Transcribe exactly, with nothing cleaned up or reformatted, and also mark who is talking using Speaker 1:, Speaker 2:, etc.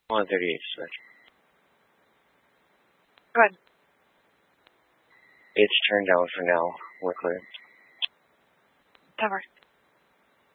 Speaker 1: one thirty-eight, switch.
Speaker 2: Go ahead.
Speaker 1: It's turned down for now. We're clear.
Speaker 2: That works.